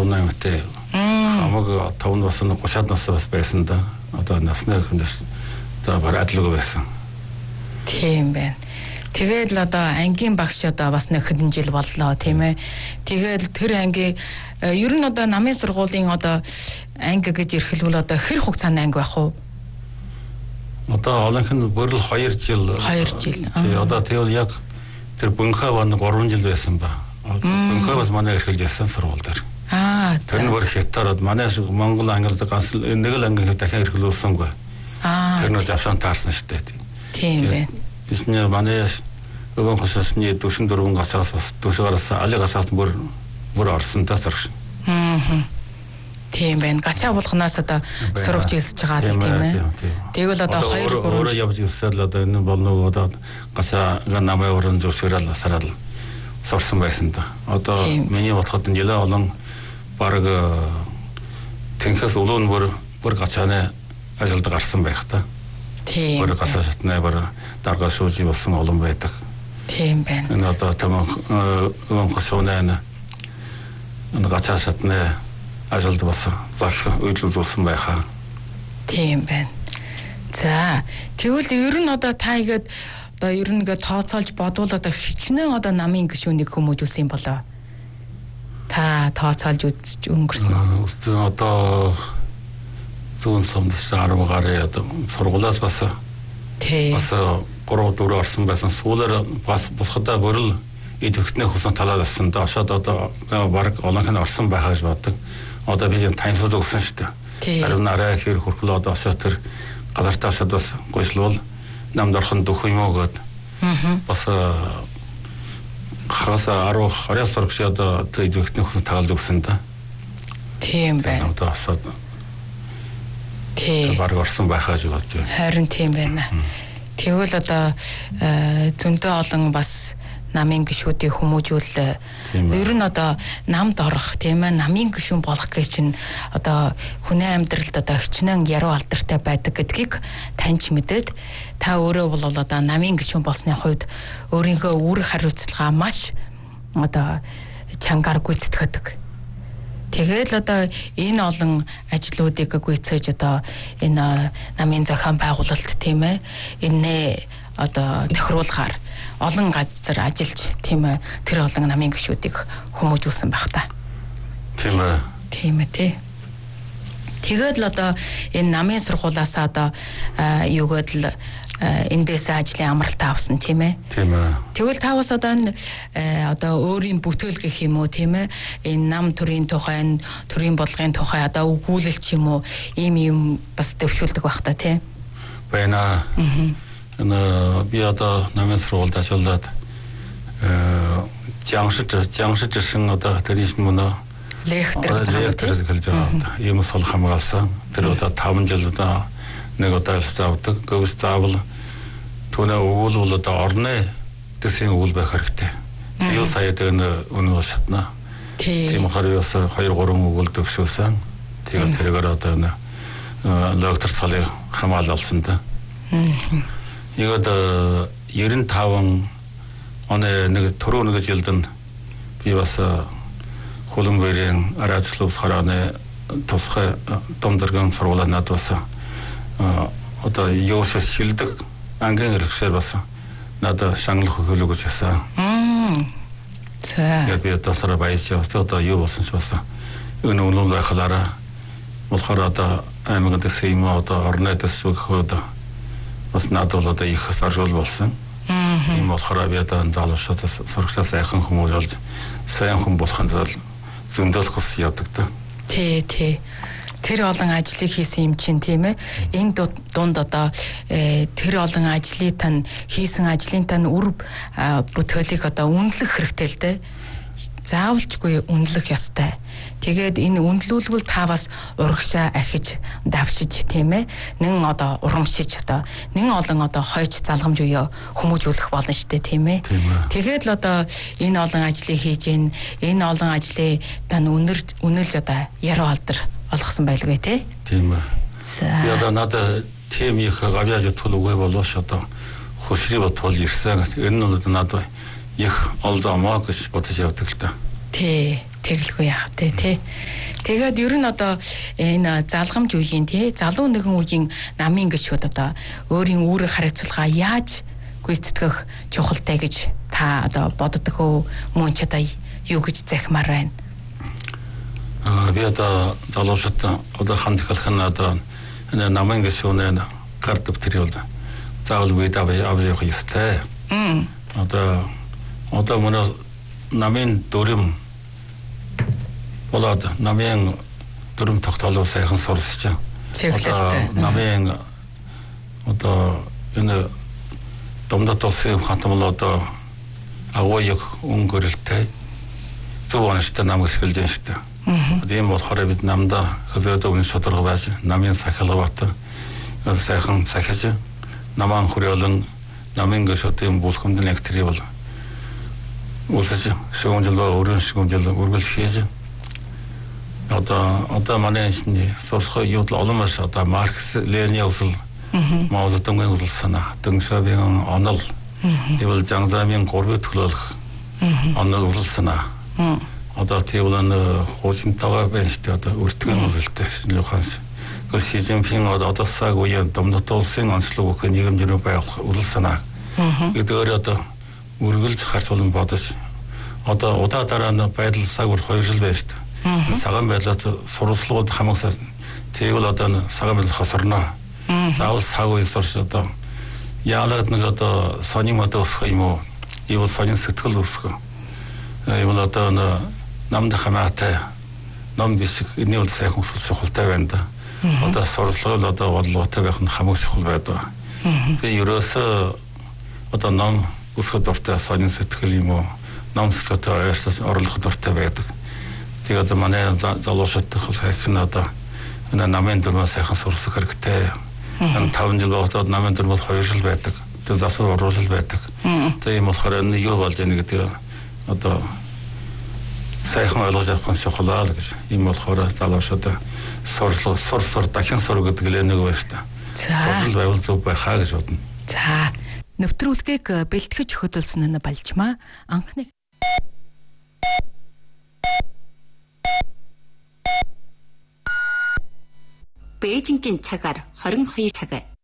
58-тэй хамаг 5 насны 30-аад нас бас байсан да. Одоо насны хүнээс одоо бараадлага байсан. Тийм байна. Тэгээд л одоо ангийн багш одоо бас нэг хэдэн жил боллоо тийм ээ. Тэгээд тэр анги ер нь одоо намын сургуулийн одоо анги гэж эрхэлвэл одоо хэр хугацааны анги байх вэ? Одоо олонх нь бүрэл 2 жил. 2 жил. Тий одоо тэгвэл яг тэр бөнхөө баг 3 жил байсан ба. Бөнхөө бас манай эрхэлж байсан сургууль дээр. Тэр нь бүр хятад манай Монгол ангилд ганц нэг л анги дахин эрхлүүлсэнгүй. Тэр нь авшаан таарсан шүү дээ. Тийм байна. Исний манай өвөн хосны 44 гасаас бас төсөөс али гасаас бүр орсон та зэрэг. Тийм байна. Гачаа болгоноос одоо сурагч хэлсэж байгаа л тийм ээ. Тэгвэл одоо 2 3 өөрөө явж ирсэл одоо энэ болно одоо гачаа намайг өрөн зөвшөөрөл сарал сурсан байсан да. Одоо миний бодоход нэлээд олон баг тэнхээс улуун бүр гачааны ажилд гарсан байх та. Тийм. Бүр гачаа шатнаа бүр дарга шүүжи болсон олон байдаг. Тийм байна. Энэ одоо тамаа өвөн хосны энэ гачаа шатнаа ажилд бас зах үйлдвэрлүүлсэн байхаа. Тийм байна. За тэгвэл ер нь одоо та игээд одоо ер нь ингээд тооцоолж бодвол одоо хичнээн одоо намын гишүүнийг хүмүүжүүлсэн юм болоо. Та тооцоолж үзэж өнгөрсөн үү? Одоо зүүн сумдас 10 гаруй одоо сургуулиас бас тий. Бас 3-4 орсон байсан. Сүүлээр бас босходоо бүрэл идэвхтний хүсэн талаад авсан да. Шууд одоо баг олонх нь орсон байхаа гэж боддог. Одоо би таньсууд өгсөн шүү дээ. Зарим нь арай хэр хөрхлөө одоо тэр газартаа шууд бас гойслол намд орхон дөх юм уу гэд. Бас хагаса 10 сурагч одоо тэр идэвхтний хүсэн тагалж өгсөн да. Тийм байна. Одоо асууд тий. Баг орсон байхаа гэж бодож байна. Харин тийм байна. Тэгвэл одоо зөндөө олон бас намын гишүүдийг хүмүүжүүл ер нь одоо намд орох тийм ээ намын гишүүн болох гэж чинь одоо хүний амьдралд одоо хичнээн яруу алдартай байдаг гэдгийг таньж мэдээд та өөрөө бол одоо намын гишүүн болсны хувьд өөрийнхөө үр хариуцлага маш одоо чангаар гүйцэтгэдэг. Тэгээд л одоо энэ олон ажлуудыг гүйцээж одоо энэ намын зохион байгуулалт тийм ээ энэ одоо тохируулахаар олон газар ажиллаж тийм ээ тэр олон намын гишүүдийг хүмүүжүүлсэн байх та. Тийм ээ. Тийм ээ тий. Тэгээд л одоо энэ намын сургуулиасаа одоо юугээд л эндээс ажлын амралтаа авсан тийм ээ. Тийм ээ. Тэгвэл та бас одоо одоо өөрийн бүтээл гэх юм уу тийм ээ энэ нам төрийн тухай төрийн бодлогын тухай одоо өгүүлэлч юм уу ийм юм бас төвшүүлдэг байх та тийм. Байна. Би одоо намын сургуульд ажиллаад 장시저신 одоо тэрийс мөнө лектор хэлж байгаа. Ийм сол хамгаалсан. Тэр одоо 5 жил одоо нэг удаа заавдаг. Гөвс заавал түүнээ өгүүлбэл одоо орны төсвийн өгүүл байх хэрэгтэй. Тэгээ сая дэгнэ өнөө шатна. Тийм харьяас 2-3 өгүүл төвшүүлсэн. Тэгээд тэрээр одоо лектор салыг хамгаалсан да. 이것도 95 오늘 нэг төрөө нэг жилдэн би бас холомберийн арачлуус харааны тусгай домдэргэн сургуулаа надвасан одоо ёош шилдэг ангийн хэрэгсээр бас надад шанглах хөлөг үзсэн. За. Би тасараа баяж одоо юу болсон ч бас энэ үнэн байхлаараа болохоор одоо аймагт сэйм одоо орнотос өгөхөд бас надад одоо их саржул болсон. Ийм болохоор би одоо залуучуудаас сурагчаас айхан хүмүүс болж сайн хүн болохын тулд зөндөөл хүс явдаг та. Тий. Тэр олон ажлыг хийсэн юм чинь тийм ээ. Энэ дунд одоо тэр олон ажлыг тань хийсэн ажлын тань үр бүтээлийг одоо үнэлэх хэрэгтэй л дээ. Заавалчгүй үнэлэх ёстой. Тэгээд энэ үнэлүүлбэл та бас урагшаа ахиж давшиж тийм ээ нэн одоо урамшиж одоо нэн олон одоо хойч залгамж буюу хүмүүжүүлэх болно шүү дээ тийм ээ. Тэгээд л одоо энэ олон ажлыг хийж энэ олон ажлыг тань үнэлж одоо яруу алдар олгосон байлгүй тий. Тийм ээ. Би одоо надад тийм их гавьяаж төлөвгүй болоош одоо хөшрий бодвол ирсэн. Энэ нь надад их олзоомоо гэж бодож явдаг л та. Тий. Тэглэхгүй яах вэ тий. Тэгээд ер нь одоо энэ залгамж үеийн тий залуу нэгэн үеийн намын гишүүд одоо өөрийн үүрэг хариуцлагаа яаж гүйцэтгэх чухалтай гэж та одоо боддог уу? Мөн ч одоо юу гэж захимаар байна? Би одоо залуучууд одоо хандхалх нь одоо намын гишүүнээ гардаг тэрийг заавал видав явах ёстой. Одоо мөн намын дүрм болоод намын дүрм тогтоолоо сайхан сурсаж чиглэлтэй. Намын одоо энэ домдот улсын хатмал одоо агууяг өнгөрөлтэй зөв онцтой нам гэсгэлж байна шүү дээ. Тийм болохоор бид намда хөлөөд өмнө шударга байж намын сахилгават сайхан сахиж наман хөрөөлөн намын гişүүдийн бүлхэмдэн актрий бол үлсэж шүүмжлөө өрөн шүүмжлөө үргэлж хийж одоо манай энэ сурсхой юу л олон маш одоо Маркс Ленин усл Мао Цзэдунгийн усл санаа Дэн Шаопингийн онол ивэл Жан Замийн гурвын төлөөлөх онол усл санаа одоо тийм хуусинтайгаа байна шүү дээ одоо өртгөн усэлтэй шинжлэх ухаан Ши Цзиньпин одоо саг үеийн домдот улсын онцлог өгөх нийгэмжийн байгуулах усл санаа гэдэг одоо үргэлж харцуулан бодож одоо удаа дараа нь байдал саг бүр 2 жил байна шүү дээ. Саган байдлаар сурвалжлагууд хамагсаа тэгвэл одоо саган байдал хосорно. Заавал саг үе сурч одоо яагаад нэг одоо сони мод өсөх юм уу? Ивэл сони сэтгэл өсөх. Ивэл одоо намд хамаатай ном бисэг энэ бол сайхан өсөх чухалтай байна да. Одоо сурвалжлал одоо бодлоготой байх нь хамаг чухал байдаг. Тэгээ ерөөсөө одоо ном өсөх дуртай сони сэтгэл юм уу? Ном сэтгэлтэй орлох дуртай байдаг. Тэгээ одоо манай залуучуудтай хайх нь одоо энэ намын дүрмээ сайхан сурсах хэрэгтэй. 5 жил болоод намын дүрм бол 2 жил байдаг. Тэгээ засвар оруулал байдаг. Тэгээ юм болохоор энэ юу болж яана гэдэг одоо сайхан ойлгож авах нь чухал гэж. Ийм болохоор залуучуудаа сур дахин сур гэдэг л нэг байна шүү дээ. Сурвал байвал зөв байхаа гэж бодно. За нэвтрүүлгийг бэлтгэж хөдөлсөн нь Балжмаа анхны Бээжингийн цагаар 22 цаг.